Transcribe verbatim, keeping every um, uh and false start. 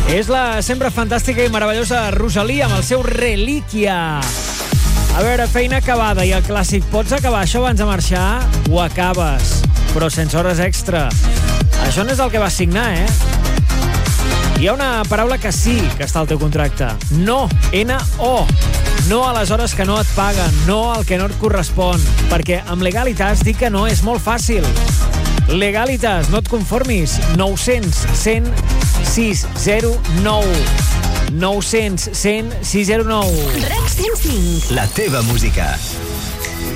És la sempre fantàstica i meravellosa Rosalía amb el seu Relíquia. A veure, feina acabada i el clàssic. Pots acabar això abans de marxar? Ho acabes, però sense hores extra. Això no és el que vas signar, eh? Hi ha una paraula que sí que està al teu contracte. No, N O. No a les hores que no et paguen, no al que no et correspon, perquè amb Legalitas dic que no és molt fàcil. Legalitas, no et conformis. nou cents cent sis zero nou. nou cents cent sis zero nou. RAC cent cinc. La teva música.